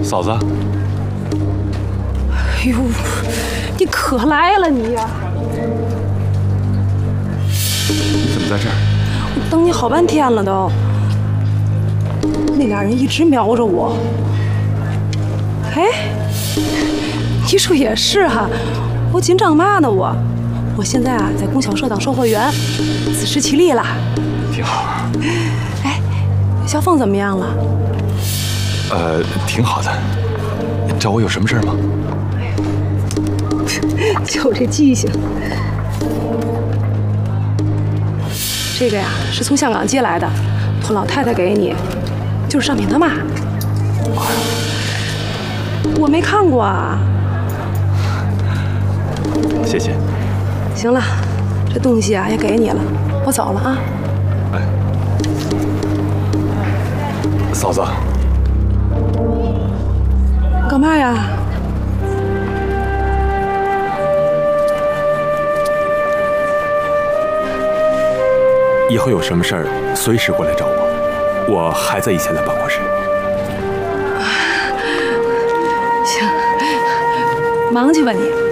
嫂子。 哎呦，你可来了你呀！ 你怎么在这儿？ 我等你好半天了都。那俩人一直瞄着我。哎，你说也是哈，我紧张嘛呢我？我现在啊在供销社当售货员，自食其力了。 挺好。 哎，小凤怎么样了？ 挺好的。找我有什么事吗？ 就这记性。这个呀是从香港寄来的，托老太太给你，就是上面的嘛。我没看过啊。 谢谢。 行了，这东西啊也给你了，我走了啊。 哎，嫂子。 干嘛呀？ 以后有什么事儿，随时过来找我。我还在以前的办公室。 行，忙去吧你。